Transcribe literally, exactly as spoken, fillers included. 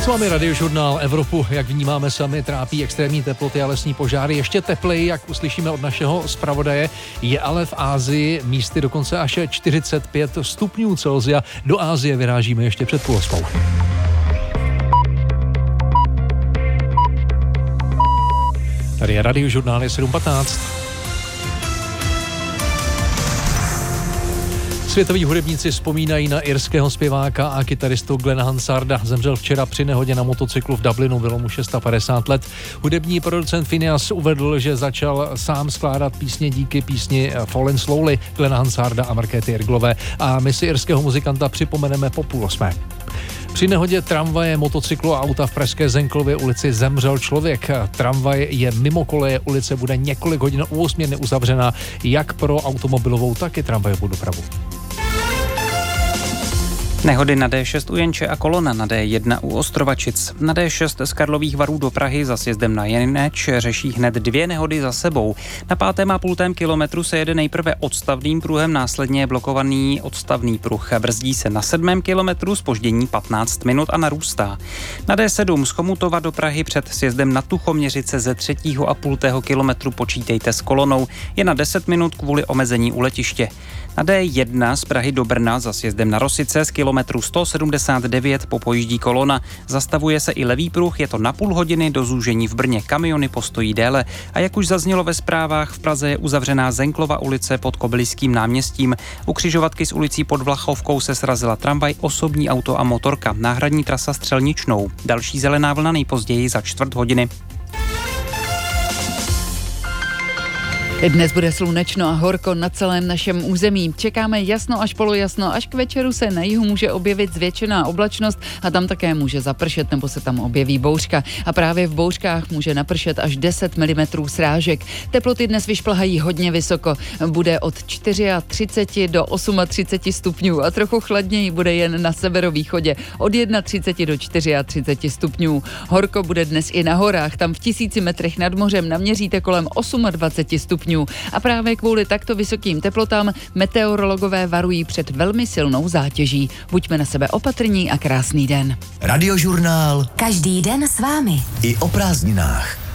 S vámi Radiožurnál. Evropu, jak vnímáme sami, trápí extrémní teploty a lesní požáry. Ještě tepleji, jak uslyšíme od našeho zpravodaje, je ale v Asii místy dokonce až čtyřicet pět stupňů Celsia. Do Asie vyrážíme ještě před půl osmou. Tady je Radiožurnál, je sedm patnáct. Světoví hudebníci vzpomínají na irského zpěváka a kytaristu Glena Hansarda. Zemřel včera při nehodě na motocyklu v Dublinu, bylo mu padesát šest let. Hudební producent Phineas uvedl, že začal sám skládat písně díky písni Fallen Slowly Glena Hansarda a Markéty Irglové. A my si irského muzikanta připomeneme po půl osmé. Při nehodě tramvaje, motocyklu a auta v pražské Zenklově ulici zemřel člověk. Tramvaj je mimo koleje, ulice bude několik hodin úsměrně uzavřená jak pro automobilovou, tak i tramvajovou dopravu. Nehody na D šest u Jenče a kolona na D jedna u Ostrovačic. Na D šest z Karlových Varů do Prahy za sjezdem na Jeneč řeší hned dvě nehody za sebou. Na pátém a půltém kilometru se jede nejprve odstavným pruhem, následně je blokovaný odstavný pruh. Brzdí se na sedmém kilometru, zpoždění patnáct minut a narůstá. Na D sedm z Chomutova do Prahy před sjezdem na Tuchoměřice ze třetího a půltého kilometru počítejte s kolonou. Je na deset minut kvůli omezení u letiště. Na D jedna z Prahy do Brna za sjezdem na Rosice z kilometru sto sedmdesát devět popojíždí kolona. Zastavuje se i levý pruh, je to na půl hodiny do zúžení v Brně. Kamiony postojí déle. A jak už zaznělo ve zprávách, v Praze je uzavřená Zenklova ulice pod Kobyliským náměstím. U křižovatky s ulicí pod Vlachovkou se srazila tramvaj, osobní auto a motorka. Náhradní trasa Střelničnou. Další zelená vlna nejpozději za čtvrt hodiny. Dnes bude slunečno a horko na celém našem území. Čekáme jasno až polojasno, až k večeru se na jihu může objevit zvětšená oblačnost a tam také může zapršet nebo se tam objeví bouřka. A právě v bouřkách může napršet až deset milimetrů srážek. Teploty dnes vyšplhají hodně vysoko. Bude od třicet čtyři do třicet osm stupňů a trochu chladněji bude jen na severovýchodě. Od třicet jedna do třicet čtyři stupňů. Horko bude dnes i na horách. Tam v tisíci metrech nad mořem naměříte kolem dvacet osm stupňů. A právě kvůli takto vysokým teplotám meteorologové varují před velmi silnou zátěží. Buďme na sebe opatrní a krásný den. Radiožurnál. Každý den s vámi. I o prázdninách.